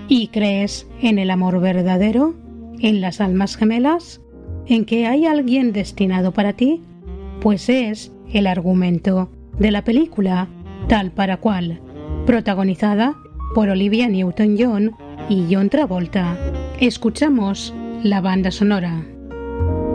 ¿Y crees en el amor verdadero? ¿En las almas gemelas? ¿En que hay alguien destinado para ti? Pues es el argumento de la película Tal para Cual, protagonizada por Olivia Newton-John y John Travolta. Escuchamos la banda sonora.